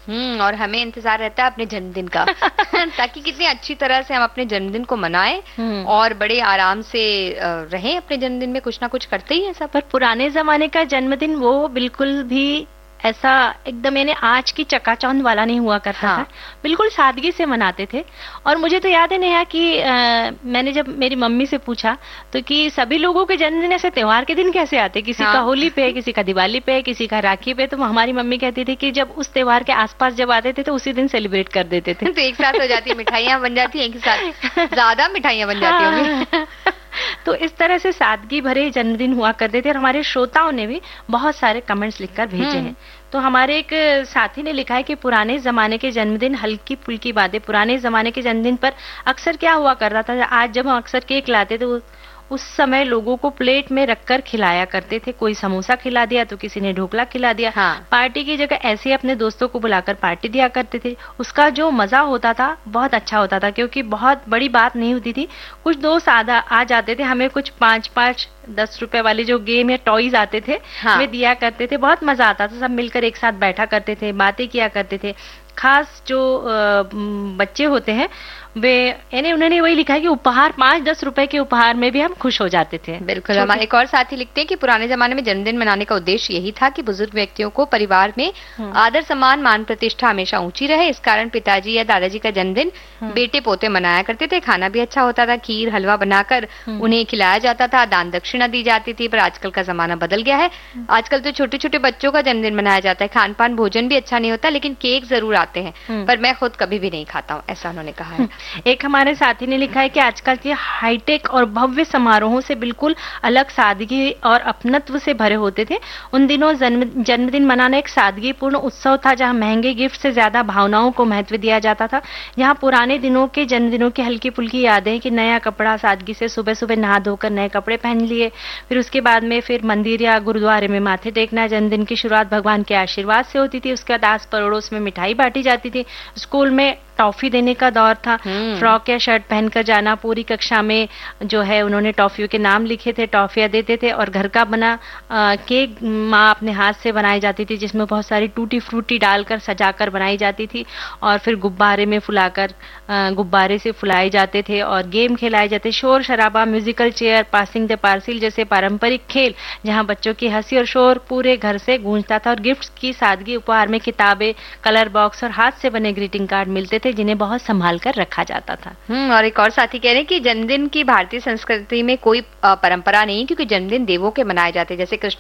और हमें इंतजार रहता है अपने जन्मदिन का ताकि कितनी अच्छी तरह से हम अपने जन्मदिन को मनाएं और बड़े आराम से रहें। अपने जन्मदिन में कुछ ना कुछ करते ही हैं सब। पर पुराने जमाने का जन्मदिन वो बिल्कुल भी ऐसा एकदम यानी आज की चकाचौंध वाला नहीं हुआ करता था, बिल्कुल सादगी से मनाते थे। और मुझे तो याद है नेहा कि मैंने जब मेरी मम्मी से पूछा तो कि सभी लोगों के जन्मदिन ऐसे त्योहार के दिन कैसे आते, किसी का होली पे, किसी का दिवाली पे, किसी का राखी पे, तो हमारी मम्मी कहती थी कि जब उस त्योहार के आसपास जब आते थे तो उसी दिन सेलिब्रेट कर देते थे। तो एक साथ हो जाती है, मिठाइयाँ बन जाती है, एक साथ ज्यादा मिठाइयाँ बन जाती होंगी। तो इस तरह से सादगी भरे जन्मदिन हुआ करते थे। और हमारे श्रोताओं ने भी बहुत सारे कमेंट्स लिखकर भेजे हैं। तो हमारे एक साथी ने लिखा है कि पुराने जमाने के जन्मदिन हल्की फुल्की बातें। पुराने जमाने के जन्मदिन पर अक्सर क्या हुआ कर रहा था, आज जब हम अक्सर केक लाते थे उस समय लोगों को प्लेट में रखकर खिलाया करते थे। कोई समोसा खिला दिया तो किसी ने ढोकला खिला दिया। पार्टी की जगह ऐसे ही अपने दोस्तों को बुलाकर पार्टी दिया करते थे। उसका जो मजा होता था बहुत अच्छा होता था, क्योंकि बहुत बड़ी बात नहीं होती थी। कुछ दोस्त आ जाते थे, हमें कुछ 5-5 10 रुपए वाले जो गेम या टॉयज आते थे वे दिया करते थे। बहुत मजा आता था, सब मिलकर एक साथ बैठा करते थे, बातें किया करते थे। खास जो बच्चे होते हैं वे यानी उन्होंने वही लिखा है कि उपहार 5-10 रुपए के उपहार में भी हम खुश हो जाते थे। बिल्कुल। हमारे एक और साथी लिखते हैं कि पुराने जमाने में जन्मदिन मनाने का उद्देश्य यही था कि बुजुर्ग व्यक्तियों को परिवार में आदर सम्मान मान प्रतिष्ठा हमेशा ऊंची रहे। इस कारण पिताजी या दादाजी का जन्मदिन बेटे पोते मनाया करते थे। खाना भी अच्छा होता था, खीर हलवा बनाकर उन्हें खिलाया जाता था, दान दक्षिणा दी जाती थी। पर आजकल का जमाना बदल गया है। आजकल तो छोटे छोटे बच्चों का जन्मदिन मनाया जाता है, खान पान भोजन भी अच्छा नहीं होता, लेकिन केक जरूर आते हैं, पर मैं खुद कभी भी नहीं खाता हूँ, ऐसा उन्होंने कहा है। एक हमारे साथी ने लिखा है कि आजकल के हाईटेक और भव्य समारोहों से बिल्कुल अलग सादगी और अपनत्व से भरे होते थे। उन दिनों जन्मदिन मनाना एक सादगीपूर्ण उत्सव था, जहां महंगे गिफ्ट से ज्यादा भावनाओं को महत्व दिया जाता था। यहाँ पुराने दिनों के जन्मदिनों की हल्की फुल्की यादें कि नया कपड़ा, सादगी से सुबह सुबह नहा धोकर नए कपड़े पहन लिए, फिर उसके बाद में फिर मंदिर या गुरुद्वारे में माथे टेकना। जन्मदिन की शुरुआत भगवान के आशीर्वाद से होती थी। उसके बाद आस पड़ोस में मिठाई बांटी जाती थी। स्कूल में टॉफी देने का दौर था, फ्रॉक या शर्ट पहनकर जाना। पूरी कक्षा में जो है उन्होंने टॉफियों के नाम लिखे थे, टॉफियां देते थे। और घर का बना केक माँ अपने हाथ से बनाई जाती थी, जिसमें बहुत सारी टूटी फ्रूटी डालकर सजाकर बनाई जाती थी। और फिर गुब्बारे में फुलाकर गुब्बारे से फुलाए जाते थे और गेम खिलाए जाते। शोर शराबा, म्यूजिकल चेयर, पासिंग द पार्सिल जैसे पारंपरिक खेल, जहां बच्चों की हंसी और शोर पूरे घर से गूंजता था। और गिफ्ट्स की सादगी, उपहार में किताबें, कलर बॉक्स और हाथ से बने ग्रीटिंग कार्ड मिलते थे, जिन्हें बहुत संभाल कर रखा जाता था। और एक और साथी कह रहे हैं कि जन्मदिन की भारतीय संस्कृति में कोई परंपरा नहीं, क्योंकि जन्मदिन देवों के मनाए जाते, जैसे कृष्ण